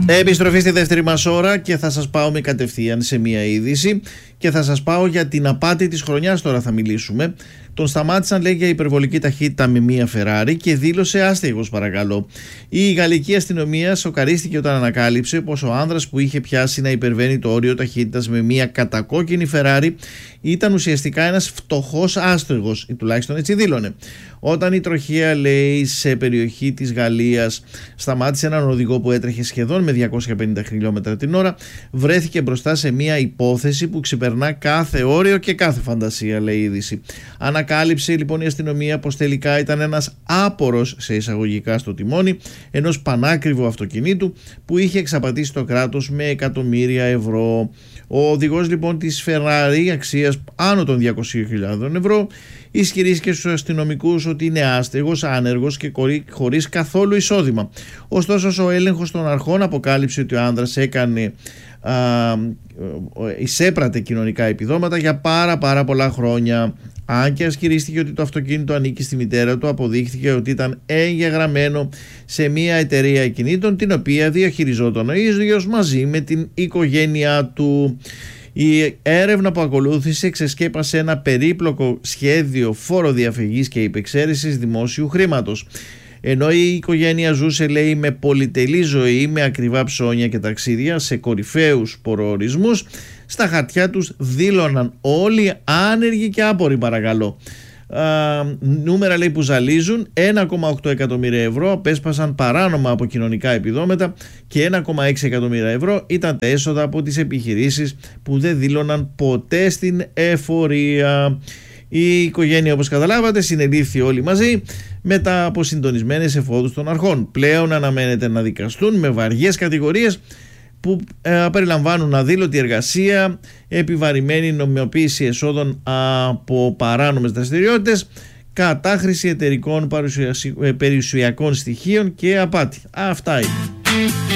Επιστροφή στη δεύτερη μας ώρα και θα σας πάω με κατευθείαν σε μία είδηση και θα σας πάω για την απάτη της χρονιάς. Τώρα θα μιλήσουμε. Τον σταμάτησαν, λέει, για υπερβολική ταχύτητα με μία Ferrari και δήλωσε άστεγος, παρακαλώ. Η γαλλική αστυνομία σοκαρίστηκε όταν ανακάλυψε πως ο άνδρας που είχε πιάσει να υπερβαίνει το όριο ταχύτητας με μία κατακόκκινη Ferrari ήταν ουσιαστικά ένας φτωχός άστεγος, ή τουλάχιστον έτσι δήλωνε. Όταν η τροχαία, λέει, σε περιοχή της Γαλλίας σταμάτησε έναν οδηγό που έτρεχε σχεδόν με 250 χιλιόμετρα την ώρα, βρέθηκε μπροστά σε μία υπόθεση που ξεπερνά κάθε όριο και κάθε φαντασία, λέει η είδηση. Ανακάλυψε λοιπόν η αστυνομία πως τελικά ήταν ένας άπορος, σε εισαγωγικά, στο τιμόνι ενός πανάκριβου αυτοκινήτου που είχε εξαπατήσει το κράτος με εκατομμύρια ευρώ. Ο οδηγός λοιπόν της Ferrari αξίας άνω των 200.000 ευρώ ισχυρίστηκε στους αστυνομικούς ότι είναι άστεγος, άνεργος και χωρίς καθόλου εισόδημα. Ωστόσο, ο έλεγχος των αρχών αποκάλυψε ότι ο άνδρας εισέπρατε κοινωνικά επιδόματα για πάρα πολλά χρόνια. Αν και ασχηρίστηκε ότι το αυτοκίνητο ανήκει στη μητέρα του, αποδείχθηκε ότι ήταν εγγεγραμμένο σε μια εταιρεία ακινήτων την οποία διαχειριζόταν ο ίδιος μαζί με την οικογένειά του. Η έρευνα που ακολούθησε ξεσκέπασε ένα περίπλοκο σχέδιο φοροδιαφυγής και υπεξαίρεσης δημόσιου χρήματος. Ενώ η οικογένεια ζούσε, λέει, με πολυτελή ζωή, με ακριβά ψώνια και ταξίδια σε κορυφαίους προορισμούς, στα χαρτιά τους δήλωναν όλοι άνεργοι και άποροι, παρακαλώ. Νούμερα, λέει, που ζαλίζουν. 1,8 εκατομμύρια ευρώ απέσπασαν παράνομα από κοινωνικά επιδόματα και 1,6 εκατομμύρια ευρώ ήταν τα έσοδα από τις επιχειρήσεις που δεν δήλωναν ποτέ στην εφορία. Η οικογένεια, όπως καταλάβατε, συνελήφθη όλοι μαζί μετά από συντονισμένες εφόδους των αρχών. Πλέον αναμένεται να δικαστούν με βαριές κατηγορίες που περιλαμβάνουν αδήλωτη εργασία, επιβαρημένη νομιμοποίηση εσόδων από παράνομες δραστηριότητες, κατάχρηση εταιρικών περιουσιακών στοιχείων και απάτη. Αυτά είναι.